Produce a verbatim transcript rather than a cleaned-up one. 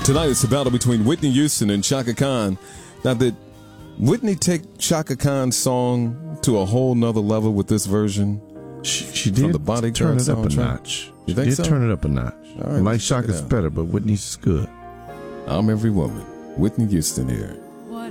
Tonight it's a battle between Whitney Houston and Chaka Khan. Now, did Whitney take Chaka Khan's song to a whole nother level with this version? She, she did the Bodyguard turn it up a soundtrack? notch. You She think did so? turn it up a notch. All right, like let's check it Shaka's out. better, but Whitney's is good. I'm Every Woman. Whitney Houston here.